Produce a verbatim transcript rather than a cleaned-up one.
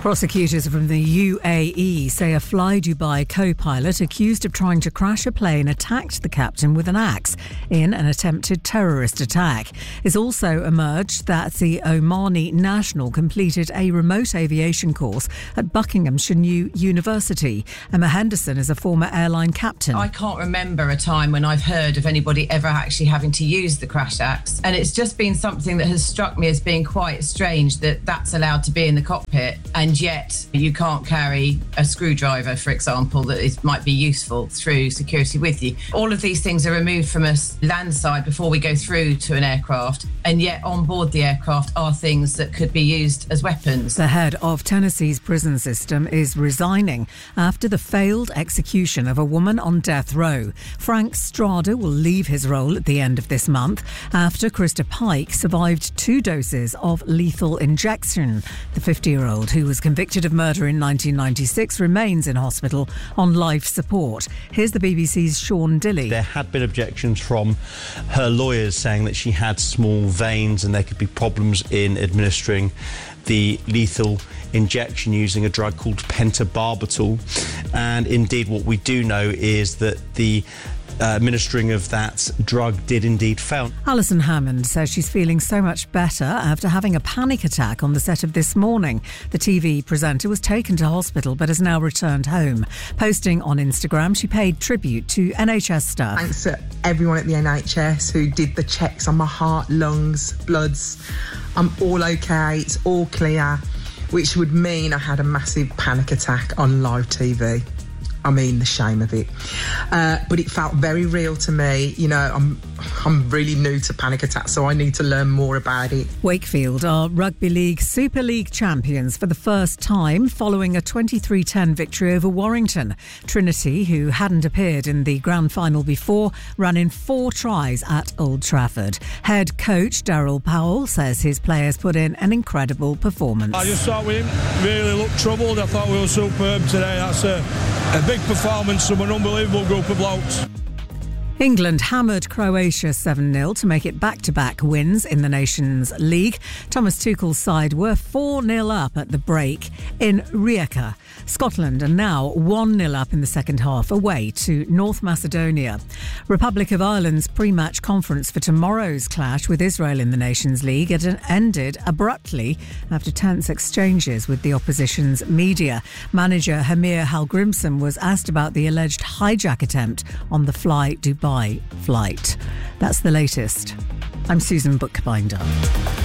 Prosecutors from the U A E say a Fly Dubai co-pilot accused of trying to crash a plane attacked the captain with an axe in an attempted terrorist attack. It's also emerged that the Omani national completed a remote aviation course at Buckinghamshire New University. Emma Henderson is a former airline captain. I can't remember a time when I've heard of anybody ever actually having to use the crash axe, and it's just been something that has struck me as being quite strange that that's allowed to be in the cockpit, and yet you can't carry a screwdriver, for example, that is, might be useful through security with you. All of these things are removed from us landside before we go through to an aircraft, and yet on board the aircraft are things that could be used as weapons. The head of Tennessee's prison system is resigning after the failed execution of a woman on death row. Frank Strada will leave his role at the end of this month after Krista Pike survived two doses of lethal injection. The fifty-year-old, who was convicted of murder in nineteen ninety-six, remains in hospital on life support. Here's the B B C's Sean Dilley. There had been objections from her lawyers saying that she had small veins and there could be problems in administering the lethal injection using a drug called pentobarbital. And indeed what we do know is that the Uh, administering of that drug did indeed fail. Alison Hammond says she's feeling so much better after having a panic attack on the set of This Morning. The T V presenter was taken to hospital but has now returned home. Posting on Instagram, she paid tribute to N H S staff. Thanks to everyone at the N H S who did the checks on my heart, lungs, bloods. I'm all okay, it's all clear, which would mean I had a massive panic attack on live T V. I mean, the shame of it. Uh, but it felt very real to me. You know, I'm I'm really new to panic attacks, so I need to learn more about it. Wakefield are Rugby League Super League champions for the first time following a twenty-three ten victory over Warrington. Trinity, who hadn't appeared in the grand final before, ran in four tries at Old Trafford. Head coach Daryl Powell says his players put in an incredible performance. I just thought we didn't really look troubled. I thought we were superb today. That's a, a big performance from an unbelievable group of blokes. England hammered Croatia seven nil to make it back-to-back wins in the Nations League. Thomas Tuchel's side were four nil up at the break in Rijeka. Scotland are now one nil up in the second half away to North Macedonia. Republic of Ireland's pre-match conference for tomorrow's clash with Israel in the Nations League had ended abruptly after tense exchanges with the opposition's media. Manager Hamir Hallgrimsson was asked about the alleged hijack attempt on the Fly Dubai flight. That's the latest. I'm Susan Bookbinder.